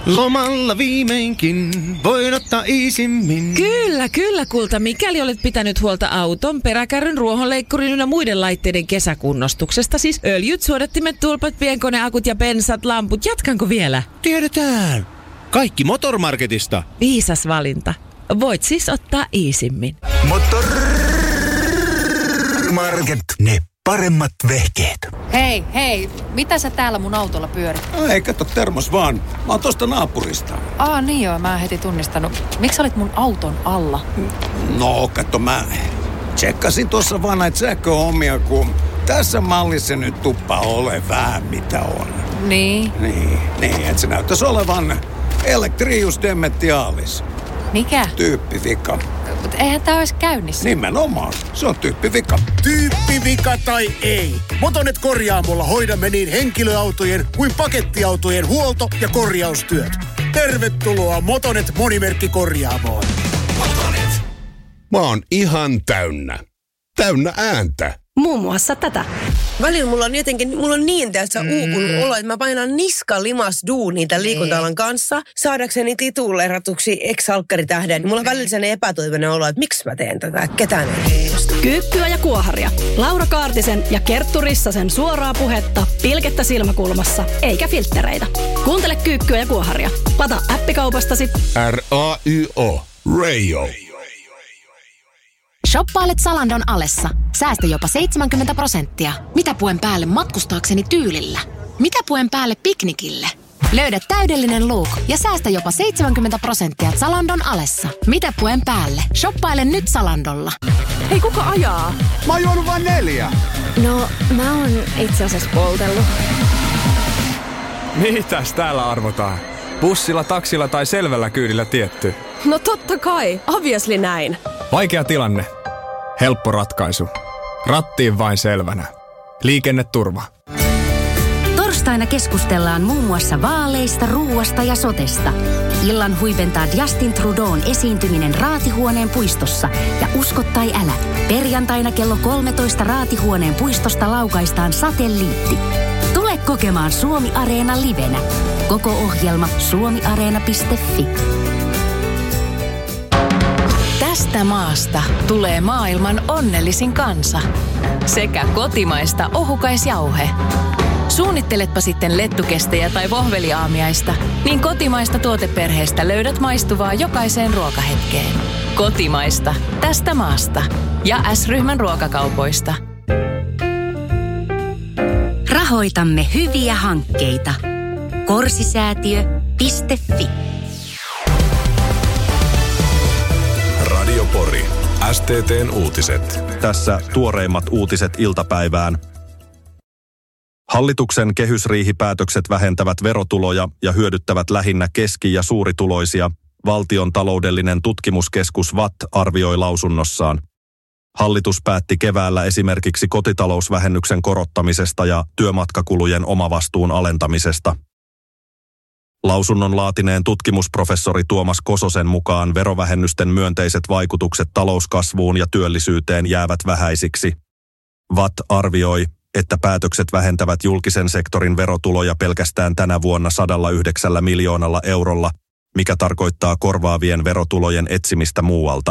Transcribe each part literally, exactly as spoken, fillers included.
Lomalla viimeinkin voin ottaa iisimmin. Kyllä, kyllä kulta. Mikäli olet pitänyt huolta auton, peräkärryn, ruohonleikkurin ja muiden laitteiden kesäkunnostuksesta, siis öljyt, suodattimet, tulpat, pienkoneakut ja bensat, lamput. Jatkanko vielä? Tiedetään. Kaikki Motormarketista. Viisas valinta. Voit siis ottaa iisimmin. Motormarket. Ne paremmat vehkeet. Hei, hei. Mitä sä täällä mun autolla pyörit? Ei, kato, termos vaan. Mä oon tosta naapurista. Aa, niin joo. Mä en heti tunnistanut. Miksi olit mun auton alla? No, kato, mä tsekkasin tuossa vaan näitä sähköhommia, kun tässä mallissa nyt tuppa ole vähän mitä on. Niin? Niin, niin, että se näyttäisi olevan Electrius Demetialis. Mikä? Tyyppivika. Mut eihän tää ois käynnissä. Nimenomaan. Se on tyyppivika. Tyyppivika tai ei. Motonet Korjaamolla hoidamme niin henkilöautojen kuin pakettiautojen huolto- ja korjaustyöt. Tervetuloa Motonet Monimerkki-korjaamoon. Motonet. Mä oon ihan täynnä. Täynnä ääntä. Muun muassa tätä. Välillä mulla on jotenkin, mulla on niin tässä uupunut olo, että mä painan niska limas duuniin tämän liikunta-alan kanssa, saadakseni tituleeratuksi ex-salkkaritähden. Mulla on välillä sellainen epätoivoinen olo, että miksi mä teen tätä, ketään ei kiinnosta. Kyykkyä ja kuoharia. Laura Kaartisen ja Kerttu Rissasen suoraa puhetta, pilkettä silmäkulmassa, eikä filttereitä. Kuuntele Kyykkyä ja kuoharia. Lata appikaupastasi. R A Y O. Radio. Shoppailet Zalandon alessa. Säästä jopa seitsemänkymmentä prosenttia. Mitä puen päälle matkustaakseni tyylillä? Mitä puen päälle piknikille? Löydä täydellinen look ja säästä jopa seitsemänkymmentä prosenttia Zalandon alessa. Mitä puen päälle? Shoppaile nyt Zalandolla. Hei, kuka ajaa? Mä oon juonut vain neljä. No, mä oon itse asiassa poltellut. Mitäs täällä arvotaan? Bussilla, taksilla tai selvällä kyydillä tietty? No totta kai, obviously näin. Vaikea tilanne. Helppo ratkaisu. Rattiin vain selvänä. Liikenneturva. Torstaina keskustellaan muun muassa vaaleista, ruuasta ja sotesta. Illan huipentaa Justin Trudeaun esiintyminen Raatihuoneen puistossa. Ja usko tai älä, perjantaina kello kolmetoista Raatihuoneen puistosta laukaistaan satelliitti. Tule kokemaan Suomi Areena livenä. Koko ohjelma suomiareena piste fi. Tästä maasta tulee maailman onnellisin kansa. Sekä kotimaista ohukaisjauhe. Suunnitteletpa sitten lettukestejä tai vohveliaamiaista, niin kotimaista tuoteperheestä löydät maistuvaa jokaiseen ruokahetkeen. Kotimaista. Tästä maasta. Ja S-ryhmän ruokakaupoista. Rahoitamme hyviä hankkeita. Korsisäätiö piste fi. Radio Pori. S T T:n uutiset. Tässä tuoreimmat uutiset iltapäivään. Hallituksen kehysriihipäätökset vähentävät verotuloja ja hyödyttävät lähinnä keski- ja suurituloisia, Valtion taloudellinen tutkimuskeskus V A T arvioi lausunnossaan. Hallitus päätti keväällä esimerkiksi kotitalousvähennyksen korottamisesta ja työmatkakulujen omavastuun alentamisesta. Lausunnon laatineen tutkimusprofessori Tuomas Kososen mukaan verovähennysten myönteiset vaikutukset talouskasvuun ja työllisyyteen jäävät vähäisiksi. V A T arvioi, että päätökset vähentävät julkisen sektorin verotuloja pelkästään tänä vuonna sata yhdeksän miljoonalla eurolla, mikä tarkoittaa korvaavien verotulojen etsimistä muualta.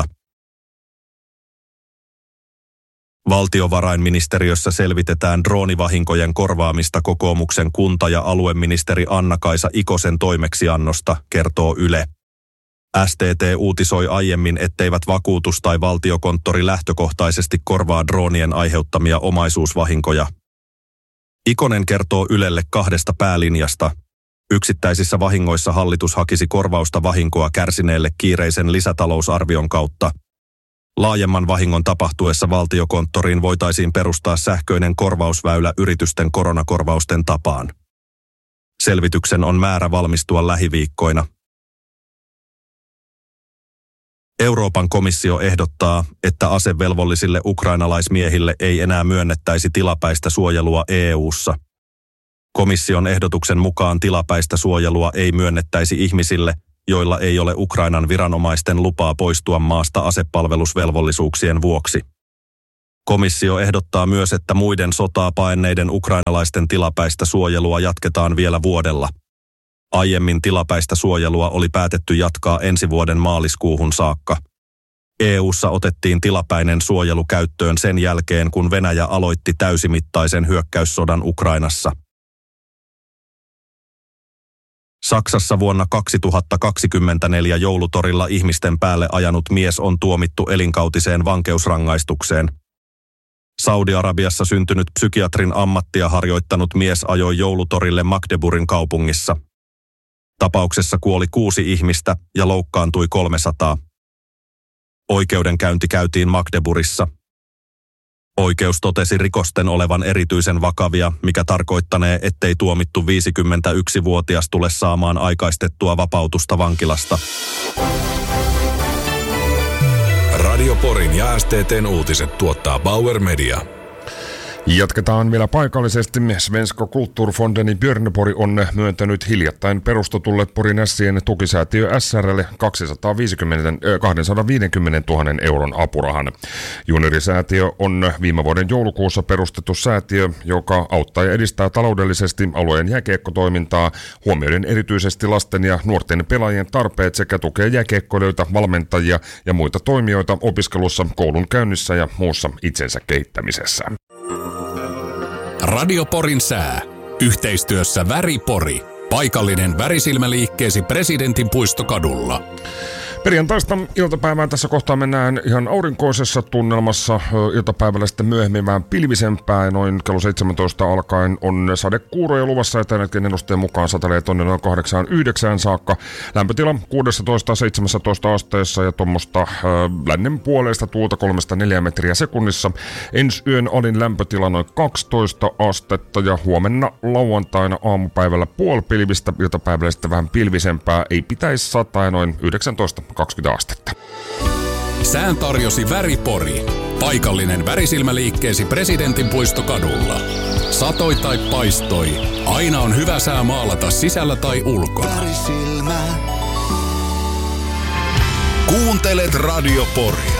Valtiovarainministeriössä selvitetään droonivahinkojen korvaamista kokoomuksen kunta- ja alueministeri Anna-Kaisa Ikosen toimeksiannosta, kertoo Yle. S T T uutisoi aiemmin, etteivät vakuutus tai valtiokonttori lähtökohtaisesti korvaa droonien aiheuttamia omaisuusvahinkoja. Ikonen kertoo Ylelle kahdesta päälinjasta. Yksittäisissä vahingoissa hallitus hakisi korvausta vahinkoa kärsineelle kiireisen lisätalousarvion kautta. Laajemman vahingon tapahtuessa valtiokonttoriin voitaisiin perustaa sähköinen korvausväylä yritysten koronakorvausten tapaan. Selvityksen on määrä valmistua lähiviikkoina. Euroopan komissio ehdottaa, että asevelvollisille ukrainalaismiehille ei enää myönnettäisi tilapäistä suojelua E U:ssa. Komission ehdotuksen mukaan tilapäistä suojelua ei myönnettäisi ihmisille, joilla ei ole Ukrainan viranomaisten lupaa poistua maasta asepalvelusvelvollisuuksien vuoksi. Komissio ehdottaa myös, että muiden sotaa paenneiden ukrainalaisten tilapäistä suojelua jatketaan vielä vuodella. Aiemmin tilapäistä suojelua oli päätetty jatkaa ensi vuoden maaliskuuhun saakka. E U:ssa otettiin tilapäinen suojelu käyttöön sen jälkeen, kun Venäjä aloitti täysimittaisen hyökkäyssodan Ukrainassa. Saksassa vuonna kaksituhattakaksikymmentäneljä joulutorilla ihmisten päälle ajanut mies on tuomittu elinkautiseen vankeusrangaistukseen. Saudi-Arabiassa syntynyt psykiatrin ammattia harjoittanut mies ajoi joulutorille Magdeburgin kaupungissa. Tapauksessa kuoli kuusi ihmistä ja loukkaantui kolmesataa. Oikeudenkäynti käytiin Magdeburgissa. Oikeus totesi rikosten olevan erityisen vakavia, mikä tarkoittanee, ettei tuomittu viisikymmentäyksivuotias tule saamaan aikaistettua vapautusta vankilasta. Radio Porin ja S T T:n uutiset tuottaa Bauer Media. Jatketaan vielä paikallisesti. Svenska Kulturfonden i Björneborg on myöntänyt hiljattain perustetulle Porin Ässien tukisäätiö S R:lle kaksisataaviisikymmentätuhatta euron apurahan. Juniorisäätiö on viime vuoden joulukuussa perustettu säätiö, joka auttaa ja edistää taloudellisesti alueen jääkiekkotoimintaa, huomioiden erityisesti lasten ja nuorten pelaajien tarpeet sekä tukee jääkiekkoilijoita, valmentajia ja muita toimijoita opiskelussa, koulun käynnissä ja muussa itsensä kehittämisessä. Radio Porin sää. Yhteistyössä Väri Pori. Paikallinen värisilmäliikkeesi Presidentin puistokadulla. Perjantaista iltapäivään tässä kohtaa mennään ihan aurinkoisessa tunnelmassa. Iltapäivällä sitten myöhemmin vähän pilvisempää. Noin kello seitsemäntoista alkaen on sadekuuroja luvassa ja tämän ennusteen mukaan satelee tonne noin kahdeksaan yhdeksään saakka. Lämpötila kuusitoista seitsemäntoista asteessa ja tuommoista äh, lännen puoleista tuulta kolmesta neljään metriä sekunnissa. Ensi yön alin lämpötila noin kaksitoista astetta ja huomenna lauantaina aamupäivällä puolipilvistä. Iltapäivällä sitten vähän pilvisempää. Ei pitäisi sataa noin yhdeksäntoista kaksikymmentä astetta. Sään tarjosi Väri Pori. Paikallinen värisilmäliikkeesi Presidentin puistokadulla. Satoi tai paistoi, aina on hyvä sää maalata sisällä tai ulkona. Värisilmä. Kuuntelet Radio Pori.